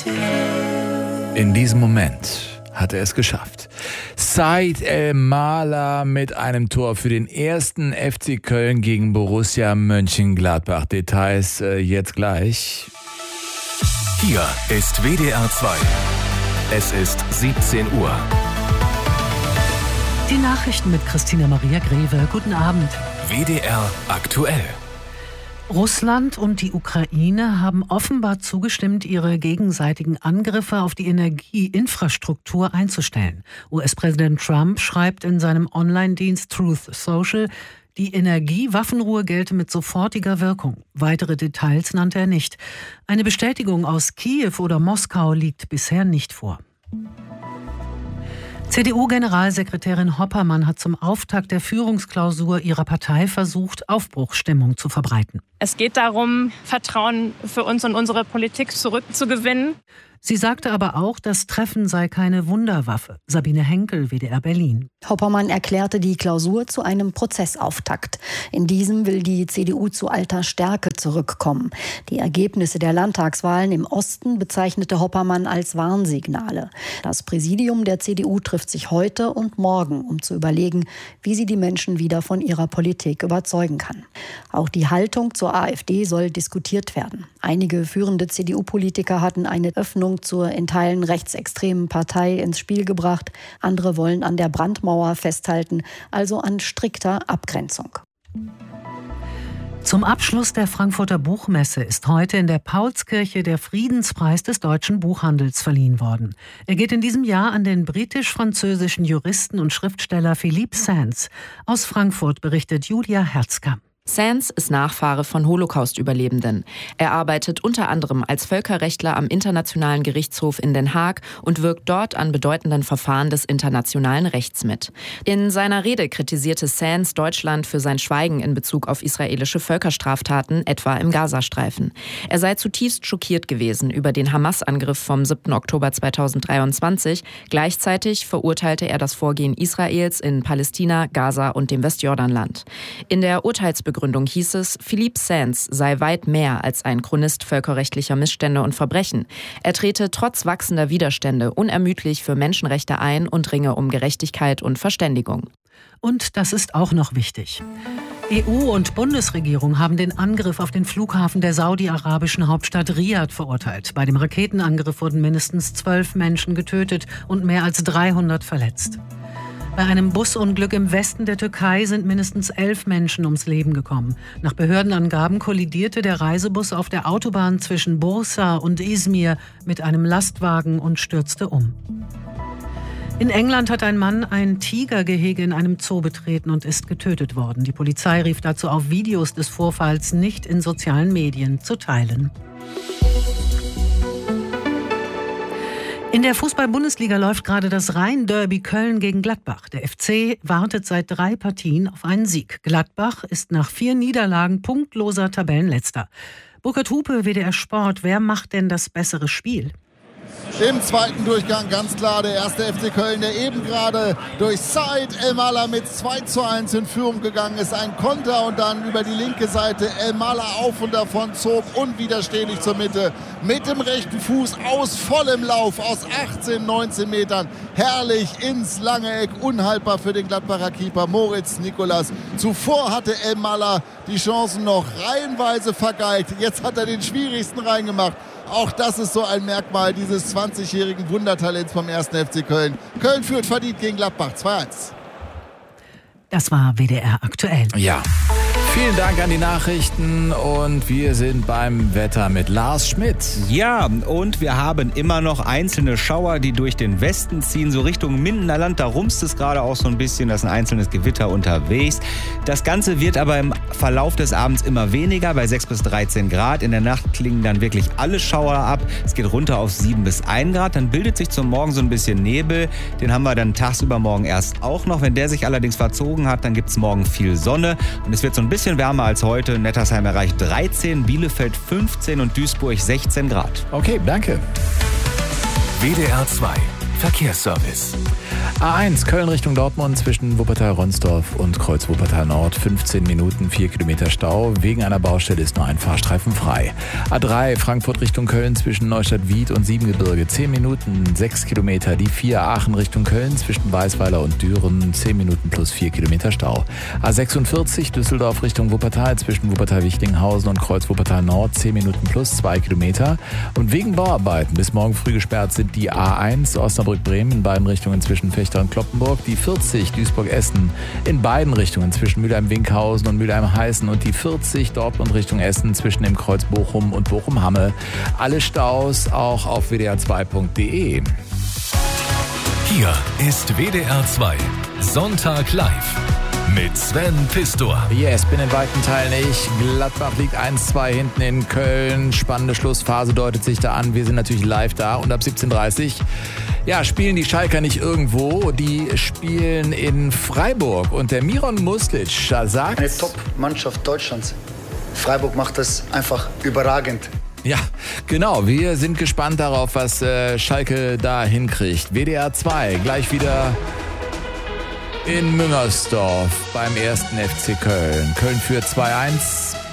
In diesem Moment hat er es geschafft. Said Elmalah mit einem Tor für den ersten FC Köln gegen Borussia Mönchengladbach. Details jetzt gleich. Hier ist WDR 2. Es ist 17 Uhr. Die Nachrichten mit Christina Maria Greve. Guten Abend. WDR aktuell. Russland und die Ukraine haben offenbar zugestimmt, ihre gegenseitigen Angriffe auf die Energieinfrastruktur einzustellen. US-Präsident Trump schreibt in seinem Online-Dienst Truth Social, die Energiewaffenruhe gelte mit sofortiger Wirkung. Weitere Details nannte er nicht. Eine Bestätigung aus Kiew oder Moskau liegt bisher nicht vor. CDU-Generalsekretärin Hoppermann hat zum Auftakt der Führungsklausur ihrer Partei versucht, Aufbruchsstimmung zu verbreiten. Es geht darum, Vertrauen für uns und unsere Politik zurückzugewinnen. Sie sagte aber auch, das Treffen sei keine Wunderwaffe. Sabine Henkel, WDR Berlin. Hoppermann erklärte die Klausur zu einem Prozessauftakt. In diesem will die CDU zu alter Stärke zurückkommen. Die Ergebnisse der Landtagswahlen im Osten bezeichnete Hoppermann als Warnsignale. Das Präsidium der CDU trifft sich heute und morgen, um zu überlegen, wie sie die Menschen wieder von ihrer Politik überzeugen kann. Auch die Haltung zur AfD soll diskutiert werden. Einige führende CDU-Politiker hatten eine Öffnung zur in Teilen rechtsextremen Partei ins Spiel gebracht. Andere wollen an der Brandmauer festhalten, also an strikter Abgrenzung. Zum Abschluss der Frankfurter Buchmesse ist heute in der Paulskirche der Friedenspreis des deutschen Buchhandels verliehen worden. Er geht in diesem Jahr an den britisch-französischen Juristen und Schriftsteller Philippe Sands. Aus Frankfurt berichtet Julia Herzka. Sands ist Nachfahre von Holocaust-Überlebenden. Er arbeitet unter anderem als Völkerrechtler am Internationalen Gerichtshof in Den Haag und wirkt dort an bedeutenden Verfahren des internationalen Rechts mit. In seiner Rede kritisierte Sands Deutschland für sein Schweigen in Bezug auf israelische Völkerstraftaten, etwa im Gazastreifen. Er sei zutiefst schockiert gewesen über den Hamas-Angriff vom 7. Oktober 2023. Gleichzeitig verurteilte er das Vorgehen Israels in Palästina, Gaza und dem Westjordanland. In der Urteilsbegründung hieß es, Philippe Sands sei weit mehr als ein Chronist völkerrechtlicher Missstände und Verbrechen. Er trete trotz wachsender Widerstände unermüdlich für Menschenrechte ein und ringe um Gerechtigkeit und Verständigung. Und das ist auch noch wichtig. EU und Bundesregierung haben den Angriff auf den Flughafen der saudi-arabischen Hauptstadt Riad verurteilt. Bei dem Raketenangriff wurden mindestens 12 Menschen getötet und mehr als 300 verletzt. Bei einem Busunglück im Westen der Türkei sind mindestens 11 Menschen ums Leben gekommen. Nach Behördenangaben kollidierte der Reisebus auf der Autobahn zwischen Bursa und Izmir mit einem Lastwagen und stürzte um. In England hat ein Mann ein Tigergehege in einem Zoo betreten und ist getötet worden. Die Polizei rief dazu auf, Videos des Vorfalls nicht in sozialen Medien zu teilen. In der Fußball-Bundesliga läuft gerade das Rhein-Derby Köln gegen Gladbach. Der FC wartet seit 3 Partien auf einen Sieg. Gladbach ist nach 4 Niederlagen punktloser Tabellenletzter. Burkhard Hupe, WDR Sport, wer macht denn das bessere Spiel? Im zweiten Durchgang ganz klar der erste FC Köln, der eben gerade durch Said Elmalah mit 2:1 in Führung gegangen ist. Ein Konter und dann über die linke Seite Elmalah auf und davon zog unwiderstehlich zur Mitte. Mit dem rechten Fuß aus vollem Lauf aus 18, 19 Metern. Herrlich ins lange Eck, unhaltbar für den Gladbacher Keeper Moritz Nicolas. Zuvor hatte Elmalah die Chancen noch reihenweise vergeigt. Jetzt hat er den schwierigsten reingemacht. Auch das ist so ein Merkmal dieses 20-jährigen Wundertalents vom 1. FC Köln. Köln führt verdient gegen Gladbach 2:1. Das war WDR aktuell. Ja, vielen Dank an die Nachrichten und wir sind beim Wetter mit Lars Schmidt. Ja, und wir haben immer noch einzelne Schauer, die durch den Westen ziehen, so Richtung Mindener Land. Da rumst es gerade auch so ein bisschen, da ist ein einzelnes Gewitter unterwegs. Das Ganze wird aber im Verlauf des Abends immer weniger, bei 6 bis 13 Grad. In der Nacht klingen dann wirklich alle Schauer ab. Es geht runter auf 7 bis 1 Grad. Dann bildet sich zum Morgen so ein bisschen Nebel. Den haben wir dann tagsüber morgen erst auch noch. Wenn der sich allerdings verzogen hat, dann gibt es morgen viel Sonne. Und es wird so ein bisschen wärmer als heute. Nettersheim erreicht 13, Bielefeld 15 und Duisburg 16 Grad. Okay, danke. WDR 2. Verkehrsservice. A1 Köln Richtung Dortmund zwischen Wuppertal-Ronsdorf und Kreuz Wuppertal Nord. 15 Minuten, 4 Kilometer Stau. Wegen einer Baustelle ist nur ein Fahrstreifen frei. A3 Frankfurt Richtung Köln zwischen Neustadt-Wied und Siebengebirge. 10 Minuten, 6 Kilometer. Die 4 Aachen Richtung Köln zwischen Weißweiler und Düren. 10 Minuten plus 4 Kilometer Stau. A46 Düsseldorf Richtung Wuppertal zwischen Wuppertal-Wichtinghausen und Kreuz Wuppertal Nord. 10 Minuten plus 2 Kilometer. Und wegen Bauarbeiten bis morgen früh gesperrt sind die A1 Osnabrück-Bremen in beiden Richtungen zwischen Fechter und Kloppenburg, die 40 Duisburg-Essen in beiden Richtungen zwischen Mülheim-Winkhausen und Mülheim-Heißen und die 40 Dortmund Richtung Essen zwischen dem Kreuz Bochum und Bochum-Hamme. Alle Staus auch auf wdr2.de. Hier ist WDR 2 Sonntag live mit Sven Pistor. Yes, bin in weiten Teilen ich. Gladbach liegt 1-2 hinten in Köln. Spannende Schlussphase deutet sich da an. Wir sind natürlich live da und ab 17:30 spielen die Schalker nicht irgendwo. Die spielen in Freiburg und der Miron Muslic sagt... Eine Top-Mannschaft Deutschlands. Freiburg macht das einfach überragend. Ja, genau. Wir sind gespannt darauf, was Schalke da hinkriegt. WDR 2 gleich wieder in Müngersdorf beim 1. FC Köln. Köln führt 2-1.